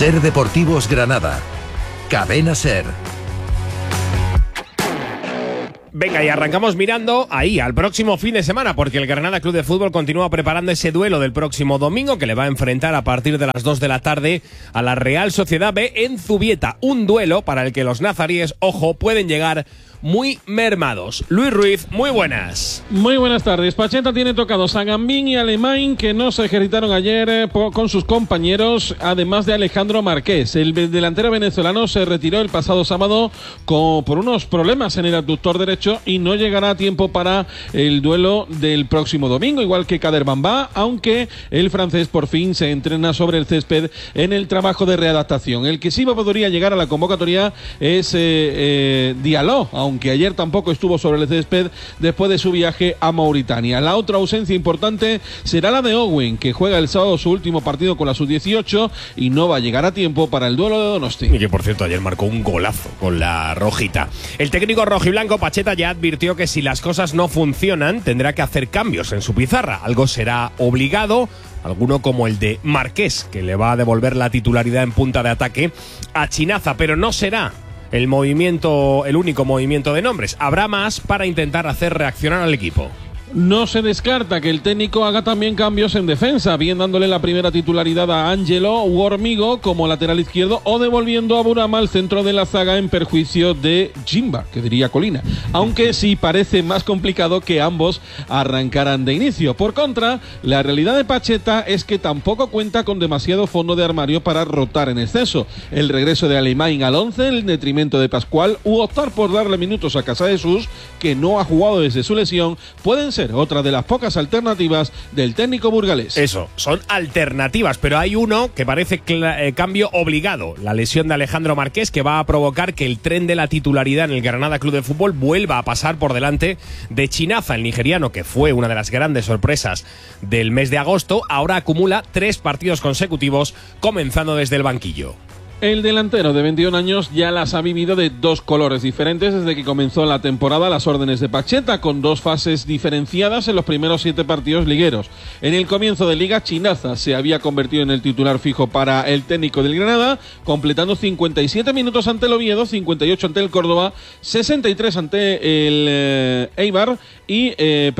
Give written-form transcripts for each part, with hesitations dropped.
Ser Deportivos Granada. Cadena Ser. Venga, y arrancamos mirando ahí al próximo fin de semana, porque el Granada Club de Fútbol continúa preparando ese duelo del próximo domingo, que le va a enfrentar a partir de las 2 de la tarde a la Real Sociedad B en Zubieta. Un duelo para el que los nazaríes, ojo, pueden llegar muy mermados. Luis Ruiz, muy buenas. Muy buenas tardes. Pacheta tiene tocados a Gambín y Alemán, que no se ejercitaron ayer con sus compañeros, además de Alejandro Marqués. El delantero venezolano se retiró el pasado sábado por unos problemas en el abductor derecho y no llegará a tiempo para el duelo del próximo domingo, igual que Kader Bamba, aunque el francés por fin se entrena sobre el césped en el trabajo de readaptación. El que sí podría llegar a la convocatoria es Diallo, aunque ayer tampoco estuvo sobre el césped después de su viaje a Mauritania. La otra ausencia importante será la de Owen, que juega el sábado su último partido con la sub-18 y no va a llegar a tiempo para el duelo de Donosti. Y que, por cierto, ayer marcó un golazo con la rojita. El técnico rojiblanco Pacheta ya advirtió que si las cosas no funcionan tendrá que hacer cambios en su pizarra. Algo será obligado, alguno como el de Marqués, que le va a devolver la titularidad en punta de ataque a Chinaza, pero no será el único movimiento de nombres. Habrá más para intentar hacer reaccionar al equipo. No se descarta que el técnico haga también cambios en defensa, bien dándole la primera titularidad a Ángelo u Hormigo como lateral izquierdo o devolviendo a Burama al centro de la zaga en perjuicio de Jimba, que diría Colina, aunque sí parece más complicado que ambos arrancaran de inicio. Por contra, la realidad de Pacheta es que tampoco cuenta con demasiado fondo de armario para rotar en exceso. El regreso de Alemán al 11 en detrimento de Pascual u optar por darle minutos a Casadesus, que no ha jugado desde su lesión, pueden ser otra de las pocas alternativas del técnico burgalés. Eso, son alternativas, pero hay uno que parece cambio obligado. La lesión de Alejandro Marqués, que va a provocar que el tren de la titularidad en el Granada Club de Fútbol vuelva a pasar por delante de Chinaza, el nigeriano, que fue una de las grandes sorpresas del mes de agosto. Ahora acumula 3 partidos consecutivos, comenzando desde el banquillo. El delantero de 21 años ya las ha vivido de 2 colores diferentes desde que comenzó la temporada a las órdenes de Pacheta, con 2 fases diferenciadas en los primeros 7 partidos ligueros. En el comienzo de Liga, Chinaza se había convertido en el titular fijo para el técnico del Granada, completando 57 minutos ante el Oviedo, 58 ante el Córdoba, 63 ante el Eibar y,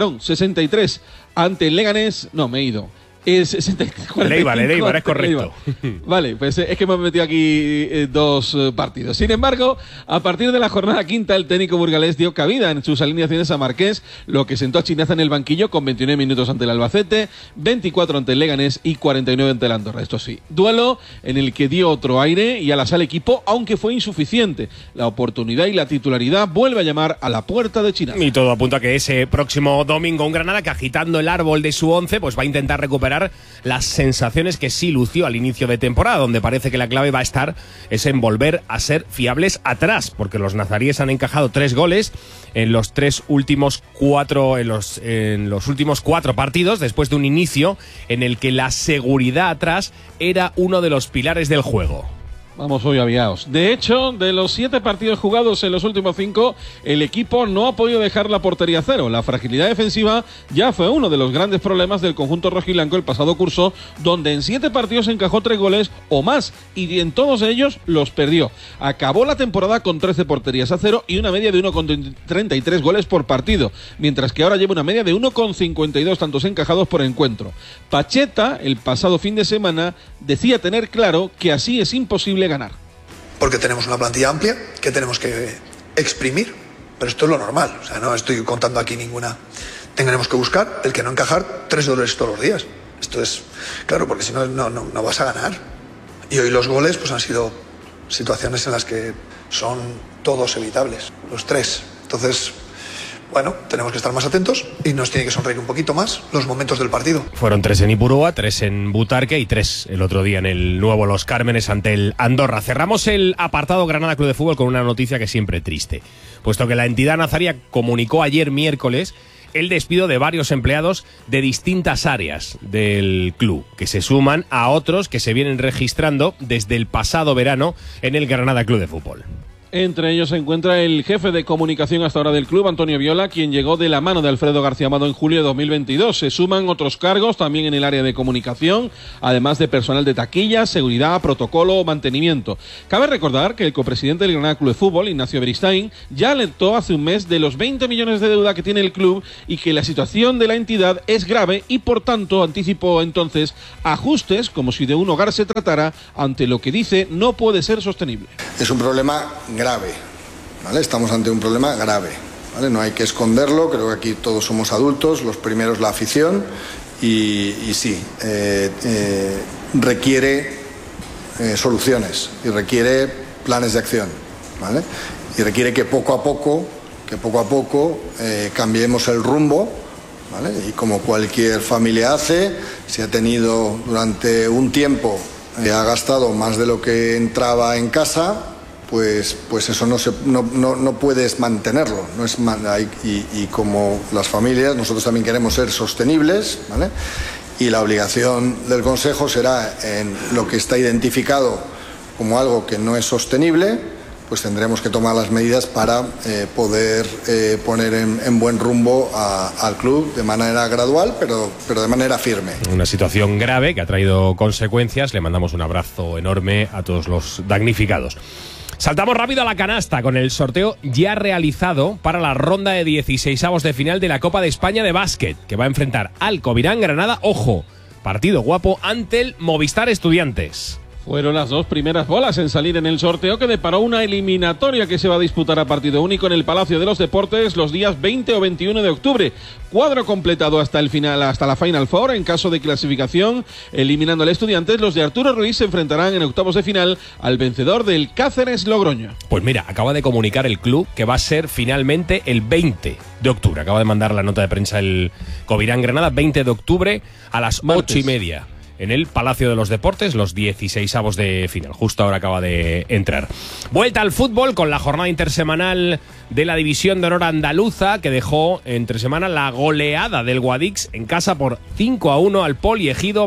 63 ante el Leganés. No, me he ido. El Eibar, es correcto. Vale, pues es que me han metido aquí 2 partidos. Sin embargo, a partir de la jornada quinta, el técnico burgalés dio cabida en sus alineaciones a Marqués, lo que sentó a Chinaza en el banquillo con 29 minutos ante el Albacete, 24 ante el Leganés y 49 ante el Andorra. Esto sí, duelo en el que dio otro aire y alas al equipo, aunque fue insuficiente. La oportunidad y la titularidad vuelve a llamar a la puerta de Chinaza. Y todo apunta a que ese próximo domingo un Granada que, agitando el árbol de su 11, pues va a intentar recuperar las sensaciones que sí lució al inicio de temporada, donde parece que la clave va a estar es en volver a ser fiables atrás, porque los nazaríes han encajado 3 goles en los últimos 4 partidos, después de un inicio en el que la seguridad atrás era uno de los pilares del juego. Vamos hoy aviados. De hecho, de los 7 partidos jugados en los últimos 5, el equipo no ha podido dejar la portería a cero. La fragilidad defensiva ya fue uno de los grandes problemas del conjunto rojiblanco el pasado curso, donde en 7 partidos encajó 3 goles o más, y en todos ellos los perdió. Acabó la temporada con 13 porterías a cero y una media de 1,33 goles por partido, mientras que ahora lleva una media de 1,52 tantos encajados por encuentro. Pacheta, el pasado fin de semana, decía tener claro que así es imposible ganar. Porque tenemos una plantilla amplia que tenemos que exprimir, pero esto es lo normal, o sea, no estoy contando aquí ninguna. Tendremos que buscar el que no encajar 3 goles todos los días. Esto es claro, porque si no, no vas a ganar. Y hoy los goles pues han sido situaciones en las que son todos evitables, los 3. Entonces, bueno, tenemos que estar más atentos y nos tiene que sonreír un poquito más los momentos del partido. Fueron 3 en Ipurúa, 3 en Butarque y 3 el otro día en el nuevo Los Cármenes ante el Andorra. Cerramos el apartado Granada Club de Fútbol con una noticia que siempre triste, puesto que la entidad nazaria comunicó ayer miércoles el despido de varios empleados de distintas áreas del club, que se suman a otros que se vienen registrando desde el pasado verano en el Granada Club de Fútbol. Entre ellos se encuentra el jefe de comunicación hasta ahora del club, Antonio Viola, quien llegó de la mano de Alfredo García Amado en julio de 2022. Se suman otros cargos también en el área de comunicación, además de personal de taquilla, seguridad, protocolo o mantenimiento. Cabe recordar que el copresidente del Granada Club de Fútbol, Ignacio Beristain, ya alertó hace un mes de los 20 millones de deuda que tiene el club y que la situación de la entidad es grave y por tanto anticipó entonces ajustes como si de un hogar se tratara ante lo que dice no puede ser sostenible. Es un problema grave, ¿vale? Estamos ante un problema grave, ¿vale? No hay que esconderlo, creo que aquí todos somos adultos, los primeros la afición y sí, requiere soluciones y requiere planes de acción, ¿vale? Y requiere que poco a poco cambiemos el rumbo, ¿vale? Y como cualquier familia hace, si ha tenido durante un tiempo, ha gastado más de lo que entraba en casa, pues eso no puedes mantenerlo, y como las familias nosotros también queremos ser sostenibles, ¿vale? Y la obligación del Consejo será en lo que está identificado como algo que no es sostenible, pues tendremos que tomar las medidas para poder poner en buen rumbo al club de manera gradual, pero de manera firme. Una situación grave que ha traído consecuencias. Le mandamos un abrazo enorme a todos los damnificados. Saltamos rápido a la canasta con el sorteo ya realizado para la ronda de 16avos de final de la Copa de España de básquet, que va a enfrentar al Covirán Granada. Ojo, partido guapo ante el Movistar Estudiantes. Fueron las dos primeras bolas en salir en el sorteo que deparó una eliminatoria que se va a disputar a partido único en el Palacio de los Deportes los días 20 o 21 de octubre. Cuadro completado hasta el final, hasta la Final Four. En caso de clasificación, eliminando al Estudiantes, los de Arturo Ruiz se enfrentarán en octavos de final al vencedor del Cáceres Logroño. Pues mira, acaba de comunicar el club que va a ser finalmente el 20 de octubre. Acaba de mandar la nota de prensa el Covirán Granada, 20 de octubre a las 8:30. En el Palacio de los Deportes, los 16avos de final. Justo ahora acaba de entrar. Vuelta al fútbol con la jornada intersemanal de la División de Honor Andaluza, que dejó entre semana la goleada del Guadix en casa por 5-1 al Poliegido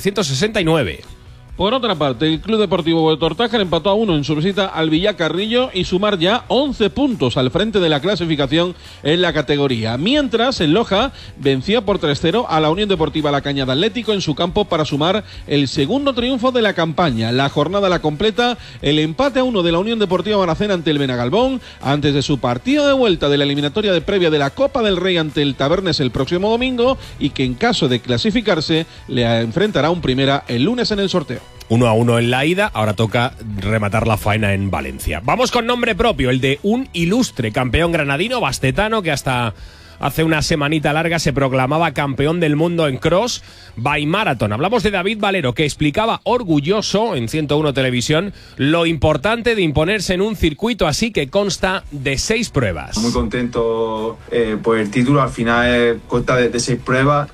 1969. Por otra parte, el Club Deportivo de Tortájar empató a 1 en su visita al Villacarrillo y sumar ya 11 puntos al frente de la clasificación en la categoría. Mientras, el Loja venció por 3-0 a la Unión Deportiva La Cañada Atlético en su campo para sumar el segundo triunfo de la campaña. La jornada la completa el empate a 1 de la Unión Deportiva Maracena ante el Benagalbón, antes de su partido de vuelta de la eliminatoria de previa de la Copa del Rey ante el Tabernes el próximo domingo, y que en caso de clasificarse le enfrentará un Primera el lunes en el sorteo. 1-1 en la ida, ahora toca rematar la faena en Valencia. Vamos con nombre propio, el de un ilustre campeón granadino, bastetano, que hasta hace una semanita larga se proclamaba campeón del mundo en cross by marathon. Hablamos de David Valero, que explicaba orgulloso en 101 Televisión lo importante de imponerse en un circuito así que consta de 6 pruebas. Muy contento por el título. Al final consta de 6 pruebas.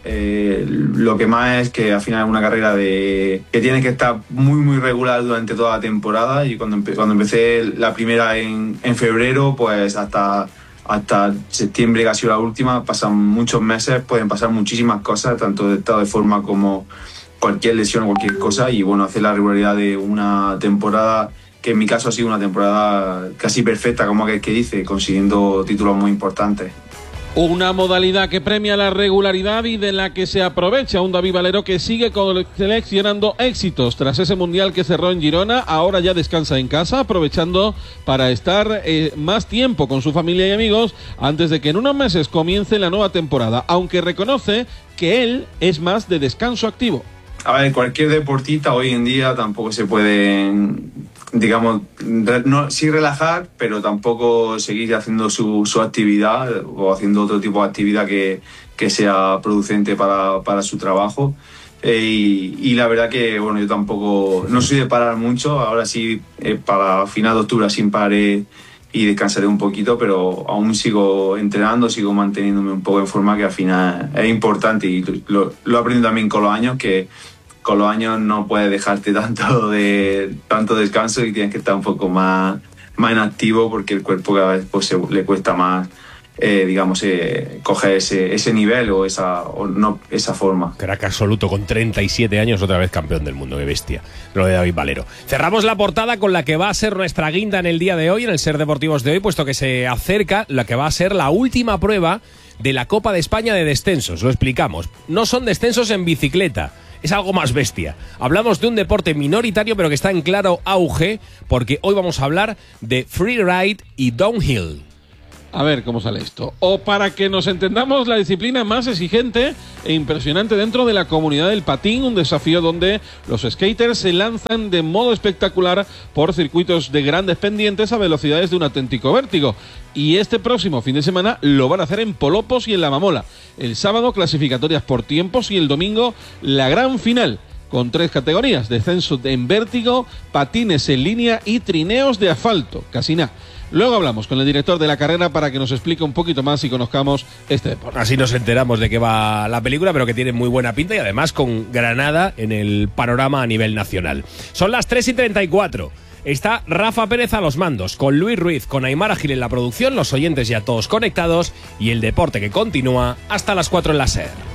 Lo que más es que al final es una carrera que tiene que estar muy regular durante toda la temporada, y cuando empecé la primera en febrero, pues hasta septiembre, que ha sido la última, pasan muchos meses, pueden pasar muchísimas cosas, tanto de estado de forma como cualquier lesión o cualquier cosa, y bueno, hacer la regularidad de una temporada, que en mi caso ha sido una temporada casi perfecta, como aquel que dice, consiguiendo títulos muy importantes. Una modalidad que premia la regularidad y de la que se aprovecha un David Valero que sigue seleccionando éxitos. Tras ese mundial que cerró en Girona, ahora ya descansa en casa, aprovechando para estar más tiempo con su familia y amigos antes de que en unos meses comience la nueva temporada, aunque reconoce que él es más de descanso activo. A ver, cualquier deportista hoy en día tampoco se puede, digamos, sí relajar, pero tampoco seguir haciendo su actividad o haciendo otro tipo de actividad que sea producente para su trabajo. Y la verdad que, bueno, yo tampoco, no soy de parar mucho. Ahora sí, para final de octubre sin paré y descansaré un poquito, pero aún sigo entrenando, sigo manteniéndome un poco en forma, que al final es importante, y lo he aprendido también con los años, que con los años no puedes dejarte tanto descanso y tienes que estar un poco más inactivo, porque el cuerpo cada vez pues, le cuesta más coger ese nivel o esa forma. Crack absoluto, con 37 años, otra vez campeón del mundo, qué bestia, lo de David Valero. Cerramos la portada con la que va a ser nuestra guinda en el día de hoy, en el Ser Deportivos de hoy, puesto que se acerca la que va a ser la última prueba de la Copa de España de descensos. Lo explicamos, no son descensos en bicicleta, es algo más bestia. Hablamos de un deporte minoritario pero que está en claro auge, porque hoy vamos a hablar de freeride y downhill. A ver cómo sale esto. O para que nos entendamos, la disciplina más exigente e impresionante dentro de la comunidad del patín, un desafío donde los skaters se lanzan de modo espectacular por circuitos de grandes pendientes a velocidades de un auténtico vértigo. Y este próximo fin de semana lo van a hacer en Polopos y en La Mamola. El sábado clasificatorias por tiempos y el domingo la gran final, con 3 categorías: descenso en vértigo, patines en línea y trineos de asfalto. Casi nada. Luego hablamos con el director de la carrera para que nos explique un poquito más y conozcamos este deporte. Así nos enteramos de qué va la película, pero que tiene muy buena pinta y además con Granada en el panorama a nivel nacional. Son las 3:34. Está Rafa Pérez a los mandos, con Luis Ruiz, con Aymara Gil en la producción, los oyentes ya todos conectados y el deporte que continúa hasta las 4 en la SER.